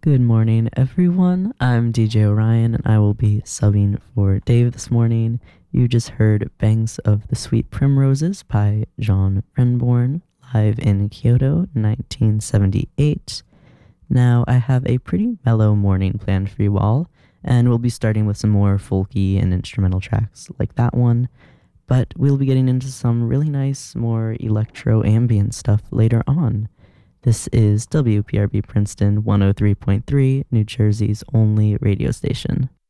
Good morning, everyone. I'm DJ Orion, and I will be subbing for Dave this morning. You just heard Banks of the Sweet Primroses by John Renbourn, live in Kyoto, 1978. Now, I have a pretty mellow morning planned for you all, and we'll be starting with some more folky and instrumental tracks like that one, but we'll be getting into some really nice, more electro ambient stuff later on. This is WPRB Princeton 103.3, New Jersey's only radio station.